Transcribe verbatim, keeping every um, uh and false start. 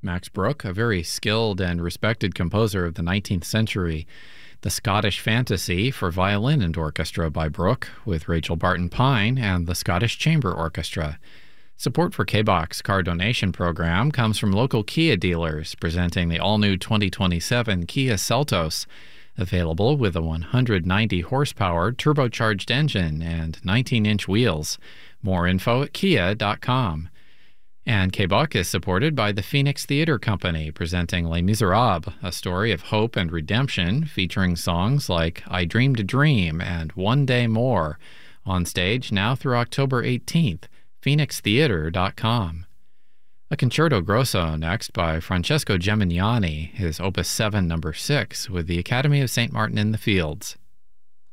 Max Bruch, a very skilled and respected composer of the nineteenth century. The Scottish Fantasy for Violin and Orchestra by Bruch, with Rachel Barton Pine and the Scottish Chamber Orchestra. Support for K-Box car donation program comes from local Kia dealers presenting the all-new twenty twenty-seven Kia Seltos, available with a one hundred ninety horsepower turbocharged engine and nineteen inch wheels. More info at kia dot com. And K-Buck is supported by the Phoenix Theatre Company, presenting Les Miserables, a story of hope and redemption featuring songs like I Dreamed a Dream and One Day More, on stage now through October eighteenth, phoenix theatre dot com. A Concerto Grosso next by Francesco Gemignani, his Opus seven number six, with the Academy of Saint Martin in the Fields.